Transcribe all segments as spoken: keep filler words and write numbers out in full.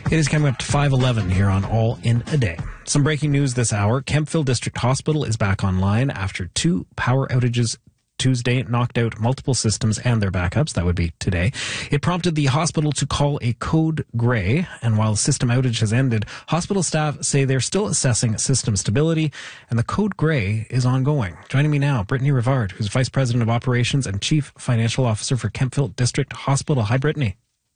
It is coming up to five eleven here on All in a Day. Some breaking news this hour. Kemptville District Hospital is back online after two power outages Tuesday knocked out multiple systems and their backups. That would be today. It prompted the hospital to call a code gray. And while the system outage has ended, hospital staff say they're still assessing system stability, and the code gray is ongoing. Joining me now, Brittany Rivard, who's Vice President of Operations and Chief Financial Officer for Kemptville District Hospital. Hi, Brittany.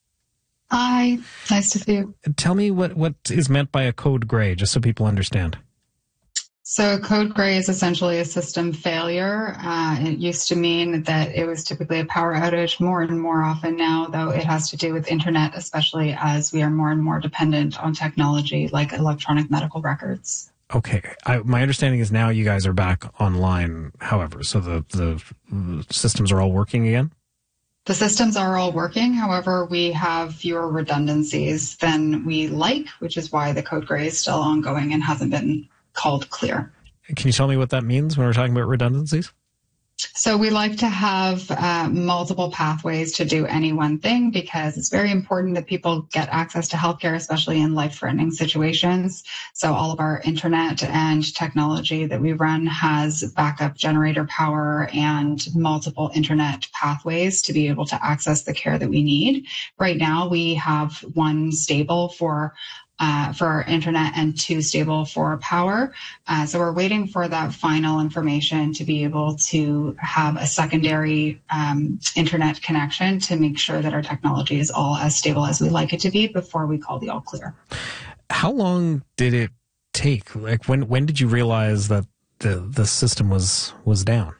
Hi. Nice to see you. Tell me what, what is meant by a code gray, just so people understand. So code gray is essentially a system failure. Uh, it used to mean that it was typically a power outage. More and more often now, though, it has to do with internet, especially as we are more and more dependent on technology like electronic medical records. Okay. I, my understanding is now you guys are back online, however, so the, the systems are all working again? The systems are all working. However, we have fewer redundancies than we like, which is why the code gray is still ongoing and hasn't been called clear. Can you tell me what that means when we're talking about redundancies? So we like to have uh, multiple pathways to do any one thing because it's very important that people get access to healthcare, especially in life-threatening situations. So all of our internet and technology that we run has backup generator power and multiple internet pathways to be able to access the care that we need. Right now, we have one stable for Uh, for our internet and two stable for power. Uh, so we're waiting for that final information to be able to have a secondary um, internet connection to make sure that our technology is all as stable as we like it to be before we call the all clear. How long did it take? Like when when did you realize that the, the system was was down?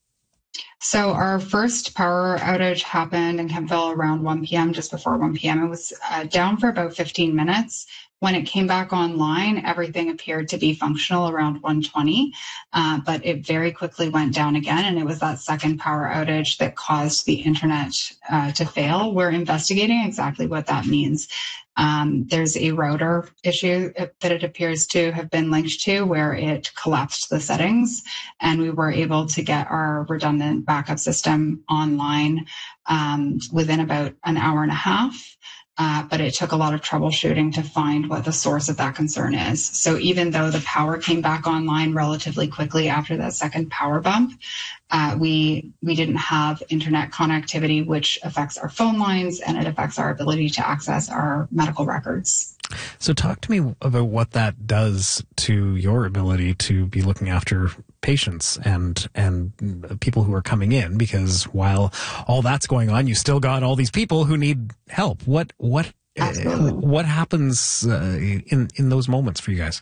So our first power outage happened in Kemptville around one p.m., just before one p.m. It was uh, down for about fifteen minutes. When it came back online, everything appeared to be functional around one twenty, uh, but it very quickly went down again, and it was that second power outage that caused the internet uh, to fail. We're investigating exactly what that means. Um, there's a router issue that it appears to have been linked to where it collapsed the settings, and we were able to get our redundant backup system online um, within about an hour and a half. Uh, but it took a lot of troubleshooting to find what the source of that concern is. So even though the power came back online relatively quickly after that second power bump, uh, we we didn't have internet connectivity, which affects our phone lines and it affects our ability to access our medical records. So talk to me about what that does to your ability to be looking after patients and and people who are coming in, because while all that's going on, you still got all these people who need help. What what uh, what happens uh, in in those moments for you guys?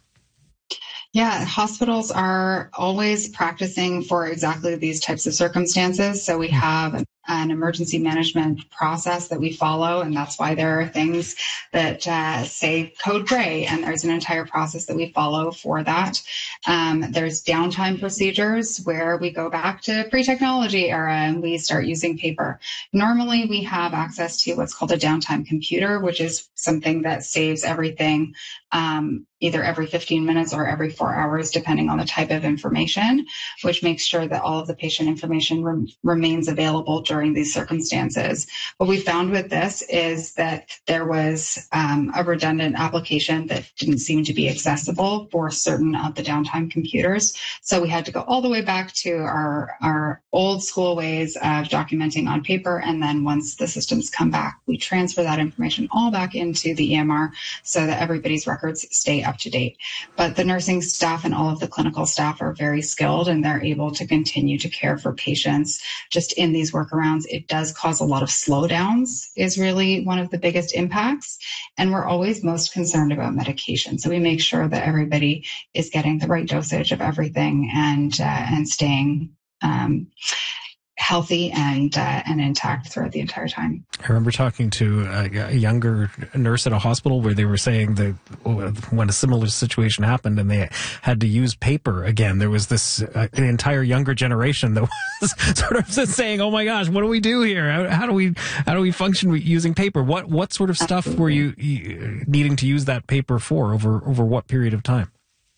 Yeah, hospitals are always practicing for exactly these types of circumstances. So we have an, an emergency management process that we follow, and that's why there are things that uh, say code gray, and there's an entire process that we follow for that. Um, there's downtime procedures where we go back to pre-technology era and we start using paper. Normally, we have access to what's called a downtime computer, which is something that saves everything um, either every fifteen minutes or every four hours, depending on the type of information, which makes sure that all of the patient information rem- remains available during these circumstances. What we found with this is that there was um, a redundant application that didn't seem to be accessible for certain of the downtime computers. So we had to go all the way back to our, our old school ways of documenting on paper. And then once the systems come back, we transfer that information all back into the E M R so that everybody's records stay up to date. But the nursing staff and all of the clinical staff are very skilled and they're able to continue to care for patients just in these workarounds. It does cause a lot of slowdowns is really one of the biggest impacts. And we're always most concerned about medication. So we make sure that everybody is getting the right dosage of everything and, uh, and staying, um, healthy and uh, and intact throughout the entire time. I remember talking to a, a younger nurse at a hospital where they were saying that when a similar situation happened and they had to use paper again, there was this uh, an entire younger generation that was sort of saying, "Oh my gosh, what do we do here? How, how do we how do we function using paper? What what sort of stuff Absolutely. were you, you needing to use that paper for over over what period of time?"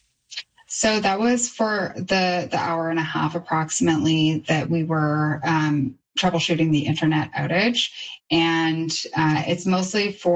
So that was for the, the hour and a half approximately that we were um, troubleshooting the internet outage. And uh, it's mostly for